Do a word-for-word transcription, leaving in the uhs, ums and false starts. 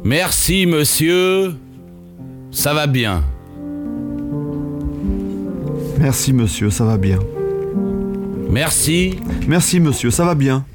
Merci, monsieur. Ça va bien. Merci monsieur, ça va bien. Merci. Merci monsieur, ça va bien.